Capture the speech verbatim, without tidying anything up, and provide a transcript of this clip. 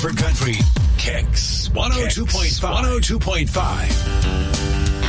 For country, Kicks one oh two point five. one oh two point five.